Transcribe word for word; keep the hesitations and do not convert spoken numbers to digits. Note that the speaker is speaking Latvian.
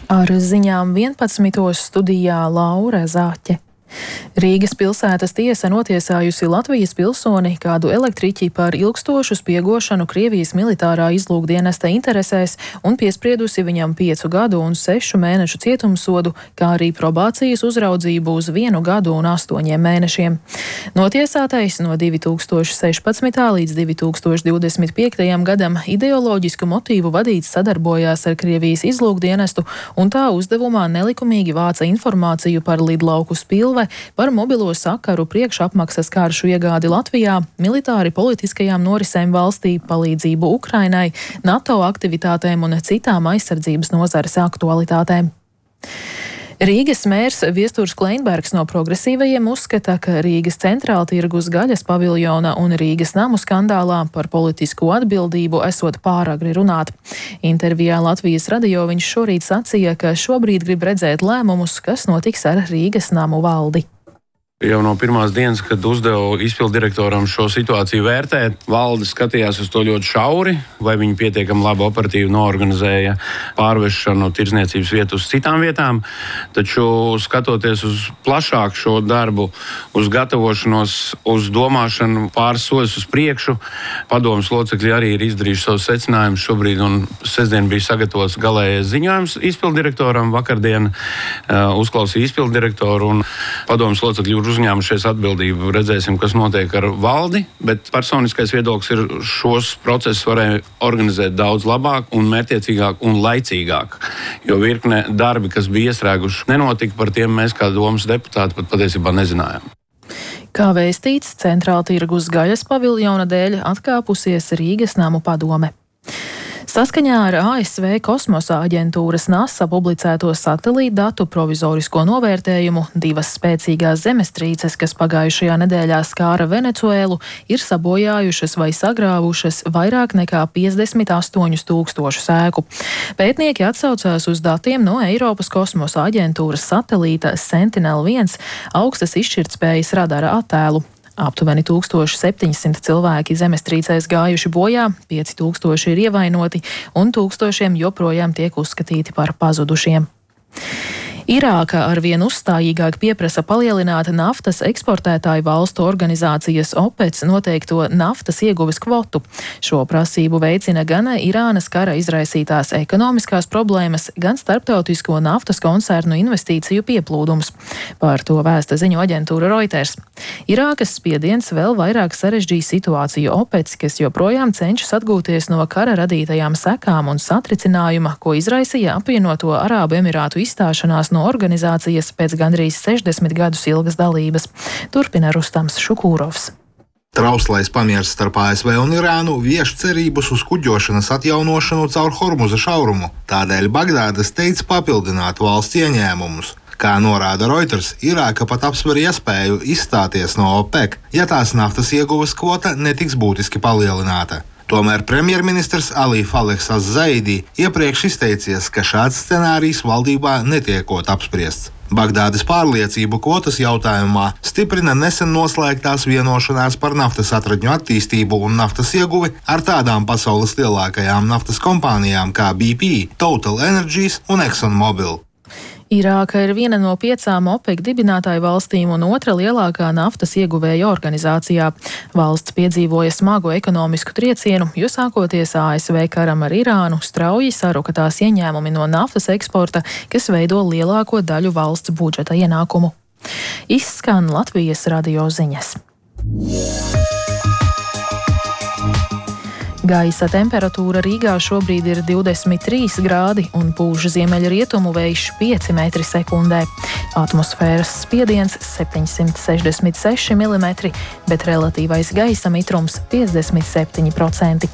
Ar ziņām vienpadsmitos studijā Laura Zāķe. Rīgas pilsētas tiesa notiesājusi Latvijas pilsoni kādu elektriķi par ilgstošu spiegošanu Krievijas militārā izlūkdienesta interesēs un piespriedusi viņam piecu gadu un sešu mēnešu cietumsodu, kā arī probācijas uzraudzību uz vienu gadu un astoņiem mēnešiem. Notiesātais no divi tūkstoši sešpadsmitā līdz divi tūkstoši divdesmit piektajam gadam ideoloģisku motīvu vadīts sadarbojās ar Krievijas izlūkdienestu un tā uzdevumā nelikumīgi vāca informāciju par lidlauku Spilve, par mobilo sakaru priekšapmaksas karšu iegādi Latvijā, militāri politiskajām norisēm valstī, palīdzību Ukrainai, NATO aktivitātēm un citām aizsardzības nozares aktualitātēm. Rīgas mērs Viesturs Kleinbergs no progresīvajiem uzskata, ka Rīgas centrāltirgus gaļas paviljona un Rīgas namu skandālā par politisko atbildību esot pāragri runāt. Intervijā Latvijas radio viņš šorīt sacīja, ka šobrīd grib redzēt lēmumus, kas notiks ar Rīgas namu valdi. Jau no pirmās dienas, kad uzdevu izpilddirektoram šo situāciju vērtēt, valde skatījās uz to ļoti šauri, vai viņi pietiekami labi operatīvi noorganizēja pārvešanu tirdzniecības vietu uz citām vietām. Taču skatoties uz plašāku šo darbu, uz gatavošanos, uz domāšanu pāris soļus uz priekšu, padomes locekļi arī ir izdarījuši savus secinājumus šobrīd, un sestdien bija sagatavots galējais ziņojums izpilddirektoram. Vakardien uh, uzklausīja izpilddirektoru un padomes locekļi uzņēmušies atbildību. Redzēsim, kas notiek ar valdi, bet personiskais viedoklis ir, šos procesus varēja organizēt daudz labāk un mērķiecīgāk un laicīgāk, jo virkne darbi, kas bija iestrēguši, nenotika, par tiem mēs kā domas deputāti pat patiesībā nezinājām. Kā vēstīts, centrāltirgus gaļas paviljona dēļ atkāpusies Rīgas namu padome. Saskaņā ar A S V kosmosa aģentūras NASA publicēto satelītu datu provizorisko novērtējumu, divas spēcīgās zemestrīces, kas pagājušajā nedēļā skāra Venecuēlu, ir sabojājušas vai sagrāvušas vairāk nekā piecdesmit astoņus tūkstošus ēku. Pētnieki atsaucās uz datiem no Eiropas kosmosa aģentūras satelīta Sentinel viens augstas izšķirtspējas radara attēlu. Aptuveni tūkstoš septiņsimt cilvēki zemestrīcēs gājuši bojā, pieci tūkstoši ir ievainoti un tūkstošiem joprojām tiek uzskatīti par pazudušiem. Irāka arvien uzstājīgāk pieprasa palielināt naftas eksportētāju valstu organizācijas OPEC noteikto naftas ieguves kvotu. Šo prasību veicina gan Irānas kara izraisītās ekonomiskās problēmas, gan starptautisko naftas koncernu investīciju pieplūdums. Par to vēsta ziņu aģentūra Reuters. Irākas spiediens vēl vairāk sarežģīja situāciju OPEC, kas joprojām cenšas atgūties no kara radītajām sekām un satricinājuma, ko izraisīja apvienoto Arābu Emirātu izstāšanās no organizācijas pēc gandrīz sešdesmit gadus ilgas dalības. Turpina Rustams Šukūrovs. Trauslais pamiers starp A S V un Irānu vieš cerības uz kuģošanas atjaunošanu caur Hormuza šaurumu. Tādēļ Bagdāda steidz papildināt valsts ieņēmumus. Kā norāda Reuters, Irāka pat apsver iespēju izstāties no OPEC, ja tās naftas ieguves kvota netiks būtiski palielināta. Tomēr premjerministrs Ali Falehs Az-Zaidi iepriekš izteicies, ka šāds scenārijs valdībā netiekot apspriests. Bagdādas pārliecību kvotas jautājumā stiprina nesen noslēgtās vienošanās par naftas atradņu attīstību un naftas ieguvi ar tādām pasaules lielākajām naftas kompānijām kā B P, Total Energies un ExxonMobil. Irāka ir viena no piecām OPEC dibinātāju valstīm un otra lielākā naftas ieguvēja organizācijā. Valsts piedzīvoja smagu ekonomisku triecienu, jo sākoties A S V karam ar Irānu, strauji saruka tās ieņēmumi no naftas eksporta, kas veido lielāko daļu valsts budžeta ienākumu. Izskan Latvijas radio ziņas. Gaisa temperatūra Rīgā šobrīd ir divdesmit trīs grādi un pūš ziemeļrietumu vējš pieci metri sekundē. Atmosfēras spiediens septiņsimt sešdesmit seši milimetri, bet relatīvais gaisa mitrums piecdesmit septiņi procenti.